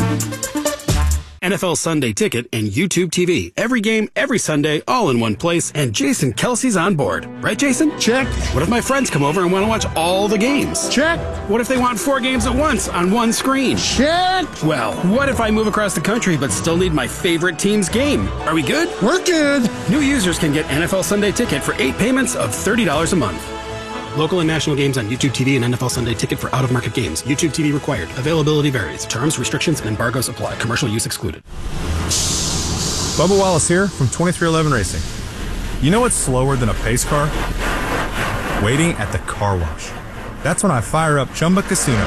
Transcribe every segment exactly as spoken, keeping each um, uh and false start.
N F L Sunday Ticket and YouTube T V. Every game, every Sunday, all in one place. And Jason Kelsey's on board. Right, Jason? Check. What if my friends come over and want to watch all the games? Check. What if they want four games at once on one screen? Check. Well, what if I move across the country but still need my favorite team's game? Are we good? We're good. New users can get N F L Sunday Ticket for eight payments of thirty dollars a month. Local and national games on YouTube T V and N F L Sunday Ticket for out-of-market games. YouTube T V required. Availability varies. Terms, restrictions, and embargoes apply. Commercial use excluded. Bubba Wallace here from twenty-three eleven Racing. You know what's slower than a pace car? Waiting at the car wash. That's when I fire up Chumba Casino.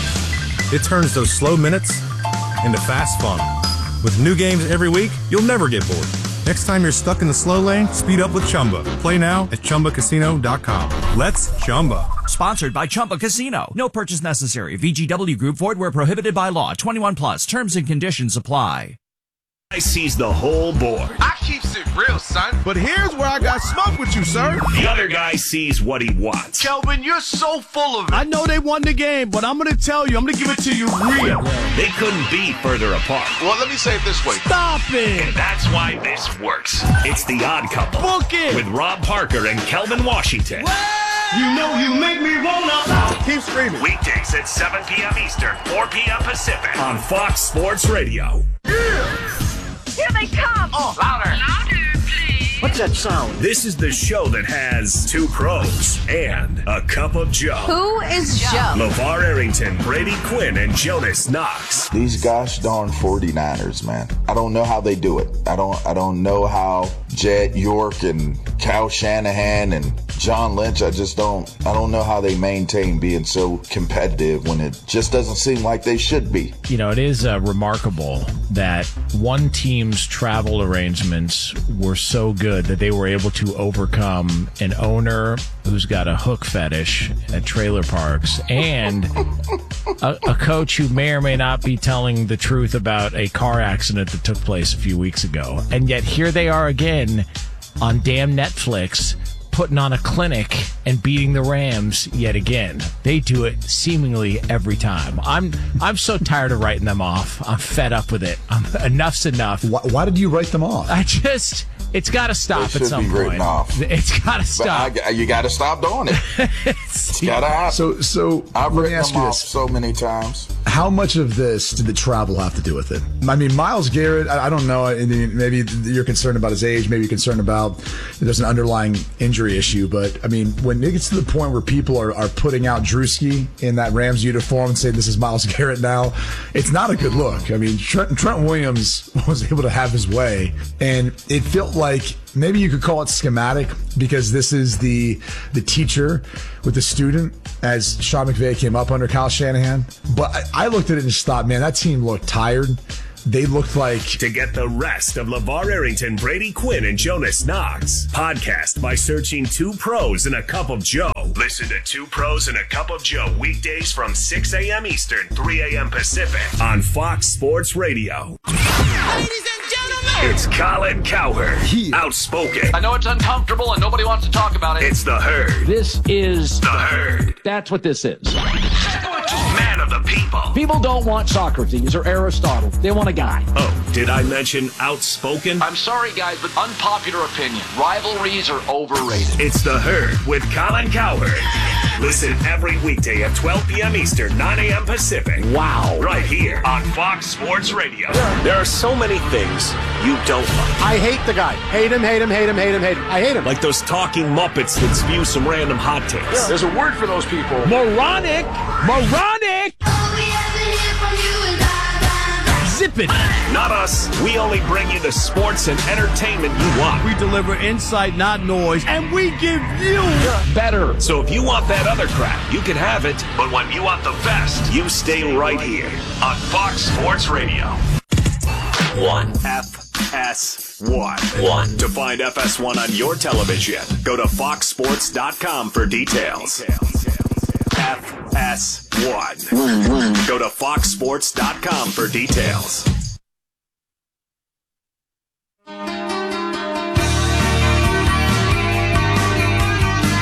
It turns those slow minutes into fast fun. With new games every week, you'll never get bored. Next time you're stuck in the slow lane, speed up with Chumba. Play now at Chumba Casino dot com. Let's Chumba. Sponsored by Chumba Casino. No purchase necessary. V G W Group. Void where prohibited by law. twenty-one plus. Terms and conditions apply. I sees the whole board. I keeps it real, son. But here's where I got smoke with you, sir. The other guy sees what he wants. Kelvin, you're so full of it. I know they won the game, but I'm going to tell you, I'm going to give it to you real. They couldn't be further apart. Well, let me say it this way. Stop it. And that's why this works. It's The Odd Couple. Book it. With Rob Parker and Kelvin Washington. You know you make me wanna. Keep screaming. Weekdays at seven p.m. Eastern, four p.m. Pacific on Fox Sports Radio. Here they come! Oh, louder. Louder, please. What's that sound? This is the show that has two pros and a cup of Joe. Who is Joe? LeVar Arrington, Brady Quinn, and Jonas Knox. These gosh darn forty-niners, man. I don't know how they do it. I don't I don't know how Jed York and Kyle Shanahan and John Lynch, I just don't I don't know how they maintain being so competitive when it just doesn't seem like they should be. You know, it is uh, remarkable that one team's travel arrangements were so good that they were able to overcome an owner who's got a hook fetish at trailer parks and a, a coach who may or may not be telling the truth about a car accident that took place a few weeks ago. And yet here they are again on damn Netflix putting on a clinic and beating the Rams yet again. They do it seemingly every time. I'm I'm so tired of writing them off. I'm fed up with it. I'm, enough's enough. Why, why did you write them off? I just... It's got to stop at some point. Off. It's got to stop. But I, you got to stop doing it. It's got to happen. So, so I've let written me ask them you off this. so many times. How much of this did the travel have to do with it? I mean, Myles Garrett, I, I don't know. I mean, maybe you're concerned about his age. Maybe you're concerned about there's an underlying injury issue. But, I mean, when it gets to the point where people are, are putting out Drewski in that Rams uniform and saying this is Myles Garrett now, it's not a good look. I mean, Trent, Trent Williams was able to have his way. And it felt like maybe you could call it schematic because this is the the teacher with the student as Sean McVay came up under Kyle Shanahan. But I, I looked at it and just thought, man, that team looked tired. They looked like... To get the rest of LeVar Arrington, Brady Quinn, and Jonas Knox, podcast by searching Two Pros and a Cup of Joe. Listen to Two Pros and a Cup of Joe weekdays from six a.m. Eastern, three a.m. Pacific on Fox Sports Radio. Ladies and gentlemen, It's Colin Cowherd, He- outspoken. I know it's uncomfortable and nobody wants to talk about it. It's the Herd. This is, The Herd. that's what this is. Man of the people. People don't want Socrates or Aristotle. They want a guy. Oh, did I mention outspoken? I'm sorry, guys, but unpopular opinion. Rivalries are overrated. It's The Herd with Colin Cowherd. Listen every weekday at twelve p.m. Eastern, nine a.m. Pacific. Wow. Right here on Fox Sports Radio. There are so many things you don't like. I hate the guy. Hate him, hate him, hate him, hate him, hate him. I hate him. Like those talking Muppets that spew some random hot takes. There's a word for those people. Moronic! Moronic! Zip it! Not us. We only bring you the sports and entertainment you want. We deliver insight, not noise, and we give you Better. So if you want that other crap, you can have it. But when you want the best, you stay right here on Fox Sports Radio. One. F S one. One. To find F S one on your television, go to fox sports dot com for details. F S one. One, one. Go to fox sports dot com for details.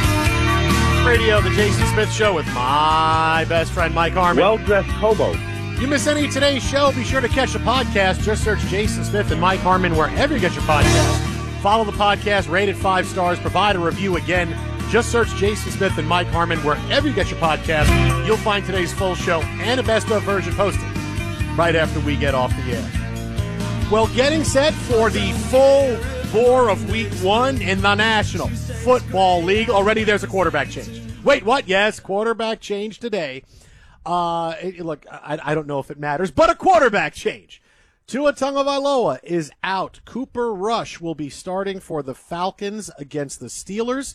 Radio, the Jason Smith Show with my best friend Mike Harmon. Well-dressed hobo You miss any of today's show, be sure to catch the podcast. Just search Jason Smith and Mike Harmon wherever you get your podcast. Follow the podcast, rate it five stars, provide a review again. Just search Jason Smith and Mike Harmon wherever you get your podcast. You'll find today's full show and a best-of version posted right after we get off the air. Well, getting set for the full bore of week one in the National Football League. Already there's a quarterback change. Wait, what? Yes, quarterback change today. Uh, it, look, I, I don't know if it matters, but a quarterback change. Tua Tagovailoa is out. Cooper Rush will be starting for the Falcons against the Steelers.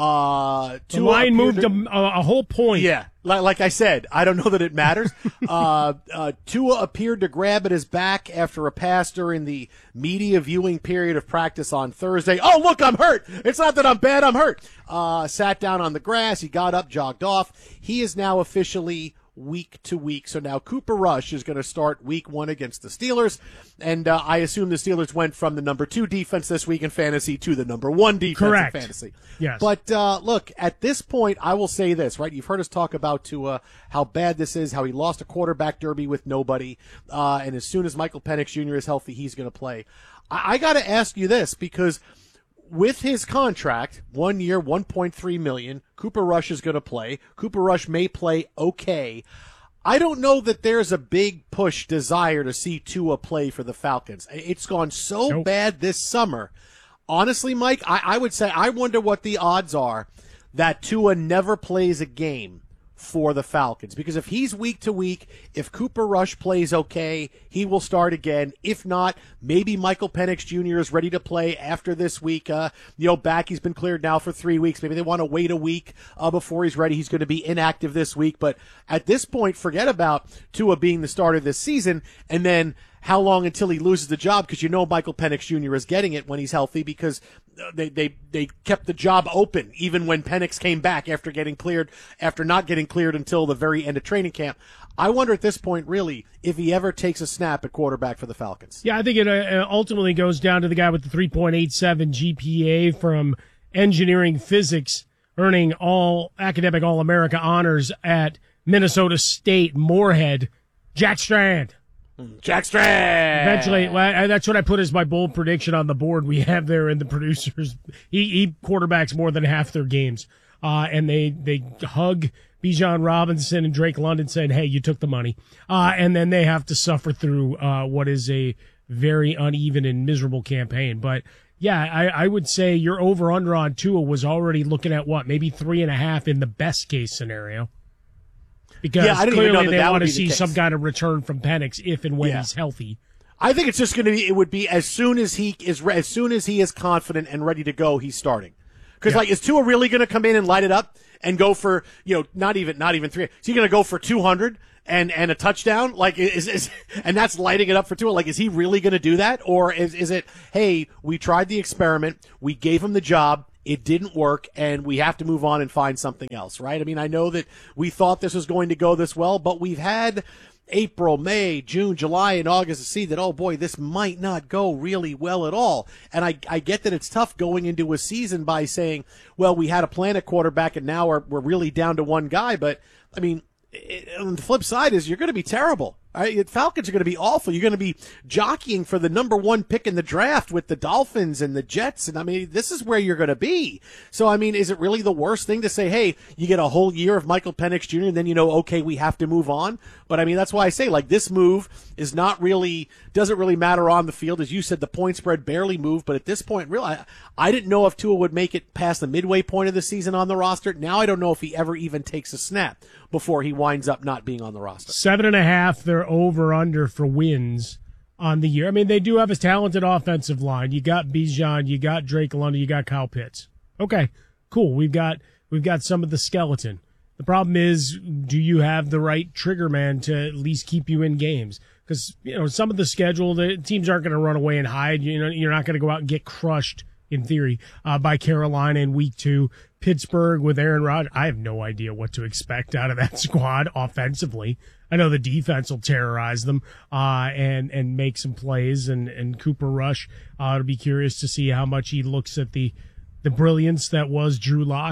Uh, the line moved to, a, a whole point. Yeah, like, like I said, I don't know that it matters. uh, uh, Tua appeared to grab at his back after a pass during the media viewing period of practice on Thursday. Oh, look, I'm hurt. It's not that I'm bad, I'm hurt. Uh, sat down on the grass. He got up, jogged off. He is now officially week to week. So now Cooper Rush is going to start week one against the Steelers. And uh, I assume the Steelers went from the number two defense this week in fantasy to the number one defense Correct. in fantasy. Yes. But uh, look, at this point, I will say this, right? You've heard us talk about Tua, how bad this is, how he lost a quarterback derby with nobody. Uh, and as soon as Michael Penix Junior is healthy, he's going to play. I, I got to ask you this, because with his contract, one year, one point three million dollars, Cooper Rush is going to play. Cooper Rush may play okay. I don't know that there's a big push desire to see Tua play for the Falcons. It's gone so nope. bad this summer. Honestly, Mike, I, I would say I wonder what the odds are that Tua never plays a game for the Falcons. Because if he's week to week, if Cooper Rush plays okay, he will start again. If not, maybe Michael Penix Junior is ready to play after this week. Uh, you know, back, he's been cleared now for three weeks. Maybe they want to wait a week uh, before he's ready. He's going to be inactive this week. But at this point, forget about Tua being the starter this season. And then how long until he loses the job? Because you know Michael Penix Junior is getting it when he's healthy, because they, they, they kept the job open even when Penix came back after getting cleared, after not getting cleared until the very end of training camp. I wonder at this point, really, if he ever takes a snap at quarterback for the Falcons. Yeah, I think it uh, ultimately goes down to the guy with the three point eight seven G P A from engineering physics, earning all academic All-America honors at Minnesota State Moorhead, Jack Strand. Jack Strand. Eventually, well, that's what I put as my bold prediction on the board we have there in the producers. He, he quarterbacks more than half their games. Uh, and they, they hug Bijan Robinson and Drake London, saying, hey, you took the money. Uh, and then they have to suffer through, uh, what is a very uneven and miserable campaign. But yeah, I, I would say your over under on Tua was already looking at what, maybe three and a half in the best case scenario. Because yeah, clearly that they that want to the see case. some kind of return from Penix if and when yeah. he's healthy. I think it's just going to be, it would be as soon as he is, as soon as he is confident and ready to go, he's starting. Because yeah. like, is Tua really going to come in and light it up and go for, you know, not even, not even three? Is he going to go for two hundred and, and a touchdown? Like, is, is, and that's lighting it up for Tua? Like, is he really going to do that? Or is, is it, hey, we tried the experiment, we gave him the job, it didn't work, and we have to move on and find something else, right? I mean, I know that we thought this was going to go this well, but we've had April, May, June, July, and August to see that, oh boy, this might not go really well at all. And I, I get that it's tough going into a season by saying, well, we had a plan at quarterback and now we're, we're really down to one guy. But, I mean, it, on the flip side is you're going to be terrible. Right? Falcons are going to be awful. You're going to be jockeying for the number one pick in the draft with the Dolphins and the Jets. And I mean, this is where you're going to be. So, I mean, is it really the worst thing to say, hey, you get a whole year of Michael Penix Junior and then you know, okay, we have to move on? But I mean, that's why I say, like, this move is not really, doesn't really matter on the field. As you said, the point spread barely moved. But at this point, really, I, I didn't know if Tua would make it past the midway point of the season on the roster. Now I don't know if he ever even takes a snap before he winds up not being on the roster. Seven and a half, they're over under for wins on the year. I mean, they do have a talented offensive line. You got Bijan, you got Drake London, you got Kyle Pitts. Okay, cool. We've got we've got some of the skeleton. The problem is, do you have the right trigger man to at least keep you in games? Because, you know, some of the schedule, the teams aren't going to run away and hide. You know, you're not going to go out and get crushed, in theory, uh, by Carolina in week two. Pittsburgh with Aaron Rodgers. I have no idea what to expect out of that squad offensively. I know the defense will terrorize them, uh, and, and make some plays, and, and Cooper Rush, uh, to be curious to see how much he looks at the, the brilliance that was Drew Lock.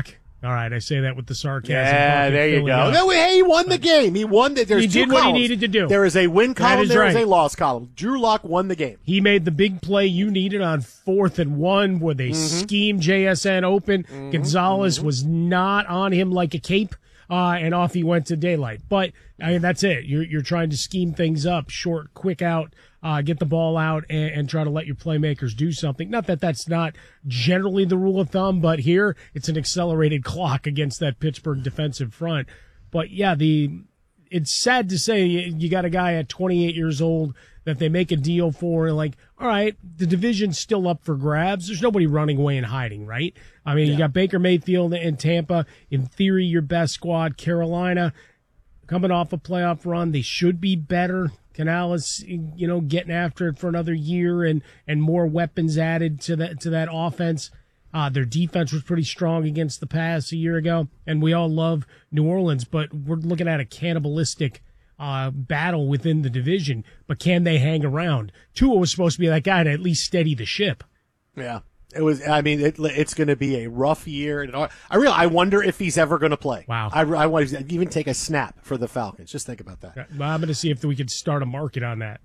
All right, I say that with the sarcasm. Yeah, there you filling go. up. No, hey, he won the game. He won. The, there's He two did what he columns. needed to do. There is a win That column. is There is right. a loss column. Drew Lock won the game. He made the big play you needed on fourth and one where they Mhm. schemed J S N open. Mhm. Gonzalez Mhm. was not on him like a cape, uh, and off he went to daylight. But I mean, that's it. You're you're trying to scheme things up, short, quick out, uh, get the ball out, and, and try to let your playmakers do something. Not that that's not generally the rule of thumb, but here it's an accelerated clock against that Pittsburgh defensive front. But yeah, the it's sad to say you got a guy at twenty-eight years old that they make a deal for, and like, all right, the division's still up for grabs. There's nobody running away and hiding, right? I mean, Yeah. you got Baker Mayfield in Tampa. In theory, your best squad. Carolina, coming off a playoff run, they should be better. Canales, you know, getting after it for another year and, and more weapons added to that to that offense. Uh, their defense was pretty strong against the pass a year ago, and we all love New Orleans, but we're looking at a cannibalistic uh, battle within the division. But can they hang around? Tua was supposed to be that guy to at least steady the ship. Yeah. It was. I mean, it, it's going to be a rough year. And I really, I wonder if he's ever going to play. Wow. I, I want to even take a snap for the Falcons. Just think about that. I'm going to see if we could start a market on that.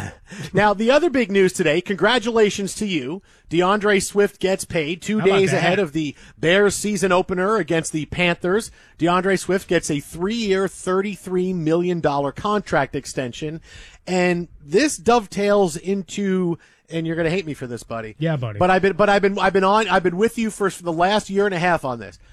Now, the other big news today, congratulations to you. DeAndre Swift gets paid two How about days that? ahead of the Bears season opener against the Panthers. DeAndre Swift gets a three-year, thirty-three million dollars contract extension. And this dovetails into, and you're going to hate me for this, buddy. Yeah, buddy. But I've been, but I've been, I've been on, I've been with you for the last year and a half on this.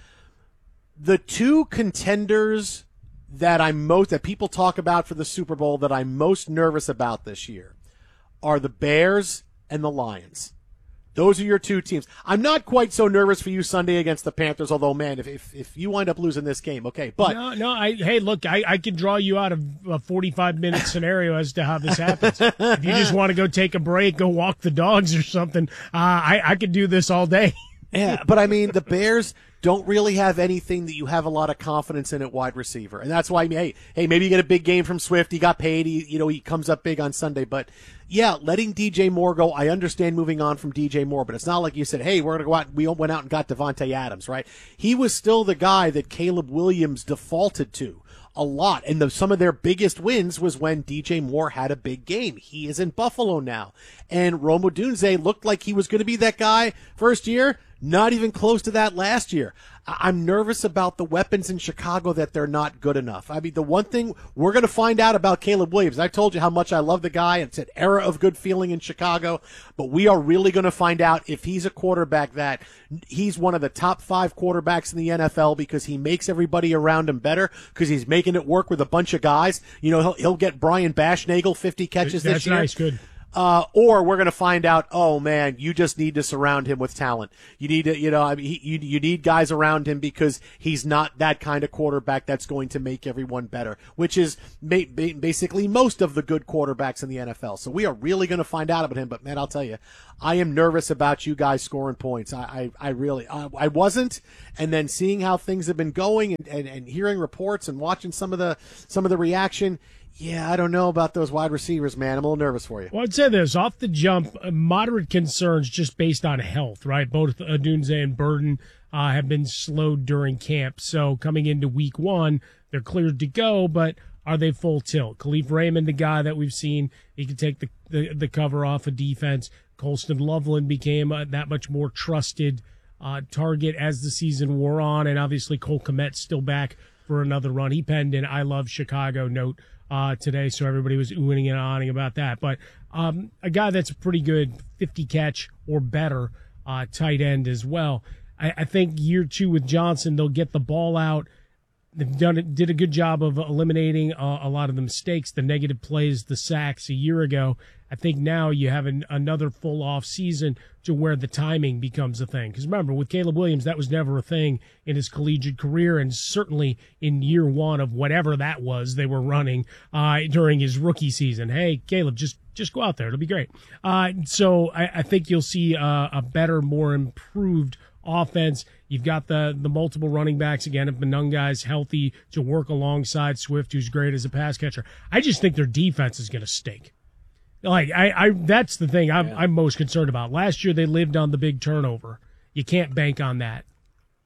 The two contenders that I'm most, that people talk about for the Super Bowl that I'm most nervous about this year are the Bears and the Lions. Those are your two teams. I'm not quite so nervous for you Sunday against the Panthers, although, man, if if, if you wind up losing this game, okay. But no, no. I hey, look, I, I can draw you out of a forty-five minute scenario as to how this happens. If you just want to go take a break, go walk the dogs or something, uh, I I could do this all day. yeah, but I mean, the Bears don't really have anything that you have a lot of confidence in at wide receiver. And that's why, I mean, hey, hey, maybe you get a big game from Swift. He got paid. He, you know, he comes up big on Sunday. But, yeah, letting D J Moore go, I understand moving on from D J Moore, but it's not like you said, hey, we're going to go out. We went out and got Devontae Adams, right? He was still the guy that Caleb Williams defaulted to a lot. And the, some of their biggest wins was when D J Moore had a big game. He is in Buffalo now. And Rome Odunze looked like he was going to be that guy first year. Not even close to that last year. I'm nervous about the weapons in Chicago that they're not good enough. I mean, the one thing we're going to find out about Caleb Williams, I told you how much I love the guy. It's an era of good feeling in Chicago, but we are really going to find out if he's a quarterback that he's one of the top five quarterbacks in the N F L because he makes everybody around him better because he's making it work with a bunch of guys. You know, he'll, he'll get Brian Bashnagel fifty catches That's this year. nice, good. Uh, or we're going to find out, oh man, you just need to surround him with talent. You need to, you know, I mean, he, you, you need guys around him because he's not that kind of quarterback that's going to make everyone better, which is ma- ba- basically most of the good quarterbacks in the N F L. So we are really going to find out about him. But man, I'll tell you, I am nervous about you guys scoring points. I, I, I really, I, I wasn't. And then seeing how things have been going and, and, and hearing reports and watching some of the, some of the reaction. Yeah, I don't know about those wide receivers, man. I'm a little nervous for you. Well, I'd say this. Off the jump, uh, moderate concerns just based on health, right? Both Odunze and Burden uh, have been slowed during camp. So coming into week one, they're cleared to go, but are they full tilt? Khalif Raymond, the guy that we've seen, he can take the, the, the cover off of defense. Colston Loveland became uh, that much more trusted uh, target as the season wore on. And obviously Cole Kmet's still back for another run. He penned an I Love Chicago note Uh, today, so everybody was oohing and ahhing about that. But um, a guy that's a pretty good fifty catch or better uh, tight end as well. I, I think year two with Johnson, they'll get the ball out. They've done it, did a good job of eliminating uh, a lot of the mistakes, the negative plays, the sacks a year ago. I think now you have an, another full off season to where the timing becomes a thing. Because remember, with Caleb Williams, that was never a thing in his collegiate career, and certainly in year one of whatever that was they were running uh, during his rookie season. Hey, Caleb, just just go out there; it'll be great. Uh, so I, I think you'll see uh, a better, more improved offense. You've got the the multiple running backs again. If Monunga's healthy to work alongside Swift, who's great as a pass catcher, I just think their defense is going to stink. Like I, I, that's the thing I'm, yeah. I'm most concerned about. Last year they lived on the big turnover. You can't bank on that.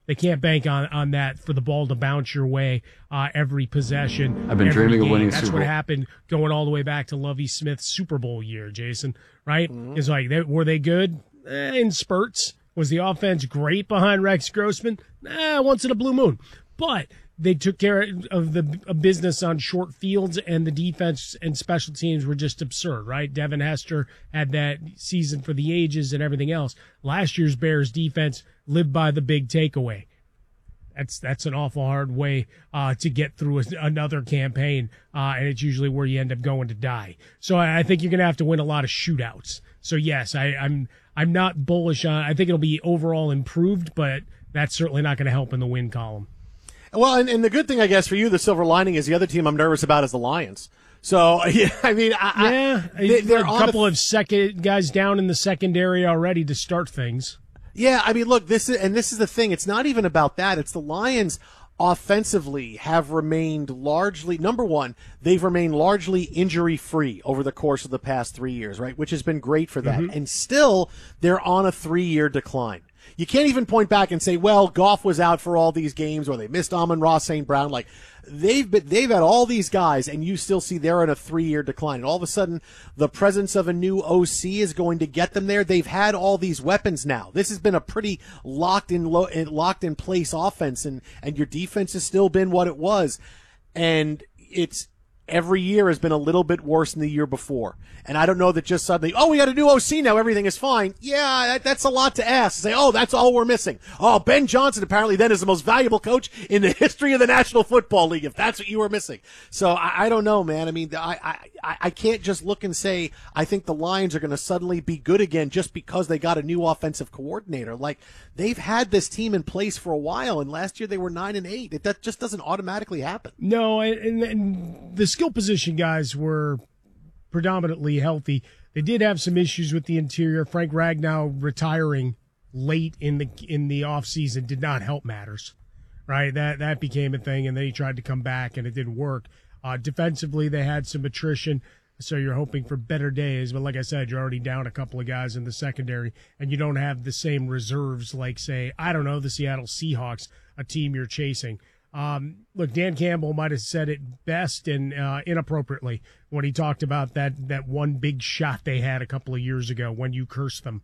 They can't bank on, on that for the ball to bounce your way uh, every possession. I've been every dreaming game. of winning That's Super what Bowl. happened going all the way back to Lovie Smith's Super Bowl year, Jason, right? Mm-hmm. It's like, they, were they good? Eh, in spurts. Was the offense great behind Rex Grossman? Eh, once in a blue moon. But they took care of the of business on short fields, and the defense and special teams were just absurd, right? Devin Hester had that season for the ages and everything else. Last year's Bears defense lived by the big takeaway. That's that's an awful hard way uh, to get through a, another campaign, uh, and it's usually where you end up going to die. So I, I think you're going to have to win a lot of shootouts. So yes, I, I'm I'm not bullish on. I think it'll be overall improved, but that's certainly not going to help in the win column. Well, and, and the good thing, I guess, for you, the silver lining is the other team I'm nervous about is the Lions. So, yeah, I mean, I, yeah, I, they, they're a on couple a, of second guys down in the secondary already to start things. Yeah, I mean, look, this is and this is the thing. It's not even about that. It's the Lions offensively have remained largely, number one, they've remained largely injury-free over the course of the past three years, right, which has been great for that. Mm-hmm. And still, they're on a three-year decline. You can't even point back and say, well, Goff was out for all these games or they missed Amon-Ra Saint Brown. Like, they've been, they've had all these guys, and you still see they're in a three-year decline. And all of a sudden, the presence of a new O C is going to get them there. They've had all these weapons now. This has been a pretty locked in, lo- locked in place offense, and, and your defense has still been what it was. And it's, every year has been a little bit worse than the year before. And I don't know that just suddenly, oh, we got a new O C now, everything is fine. Yeah, that, that's a lot to ask. Say, oh, that's all we're missing. Oh, Ben Johnson apparently then is the most valuable coach in the history of the National Football League, if that's what you were missing. So I, I don't know, man. I mean, I, I, I can't just look and say, I think the Lions are going to suddenly be good again just because they got a new offensive coordinator. Like, they've had this team in place for a while, and last year they were nine and eight. It, that just doesn't automatically happen. No, and, and the skill position guys were predominantly healthy. They did have some issues with the interior. Frank Ragnow retiring late in the in the offseason did not help matters, right? That that became a thing, and then he tried to come back, and it didn't work. Uh, defensively, they had some attrition, so you're hoping for better days. But like I said, you're already down a couple of guys in the secondary, and you don't have the same reserves like, say, I don't know, the Seattle Seahawks, a team you're chasing. Um, look, Dan Campbell might have said it best and uh, inappropriately when he talked about that, that one big shot they had a couple of years ago when you cursed them.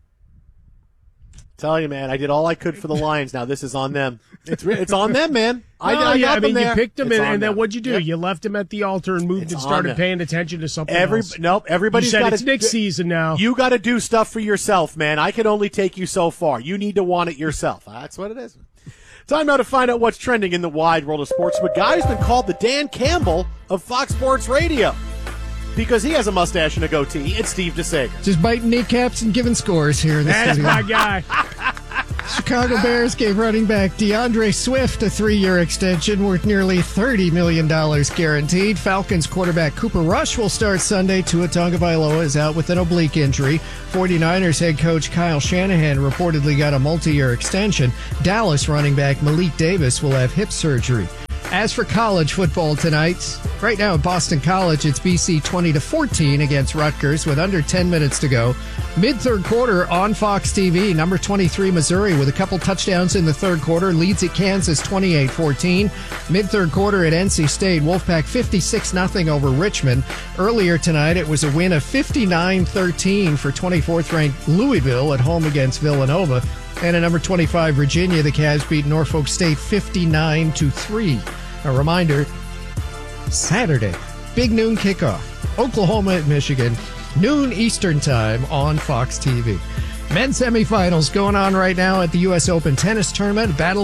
Tell you, man, I did all I could for the Lions. Now this is on them. It's re- it's on them, man. I, no, I yeah, got I mean, them there. you picked them, It's and, and then them. what'd you do? Yep. You left them at the altar and moved It's and started on them. paying attention to something Every, else. Nope, everybody's you said got it's next season now. You got to do stuff for yourself, man. I can only take you so far. You need to want it yourself. That's what it is. Time now to find out what's trending in the wide world of sports. But guy who's been called the Dan Campbell of Fox Sports Radio because he has a mustache and a goatee. It's Steve DeSager. Just biting kneecaps and giving scores here in the That's studio. my guy. Chicago Bears gave running back DeAndre Swift a three-year extension worth nearly thirty million dollars guaranteed. Falcons quarterback Cooper Rush will start Sunday. Tua Tagovailoa is out with an oblique injury. 49ers head coach Kyle Shanahan reportedly got a multi-year extension. Dallas running back Malik Davis will have hip surgery. As for college football tonight, right now at Boston College, it's B C twenty to fourteen against Rutgers with under ten minutes to go. Mid-third quarter on Fox T V, number twenty-three Missouri with a couple touchdowns in the third quarter leads at Kansas twenty-eight fourteen. Mid-third quarter at N C State, Wolfpack fifty-six nothing over Richmond. Earlier tonight, it was a win of fifty-nine thirteen for twenty-fourth ranked Louisville at home against Villanova. And at number twenty-five, Virginia, the Cavs beat Norfolk State fifty-nine to three. A reminder, Saturday, big noon kickoff. Oklahoma at Michigan, noon Eastern time on Fox T V. Men's semifinals going on right now at the U S Open Tennis Tournament. Battle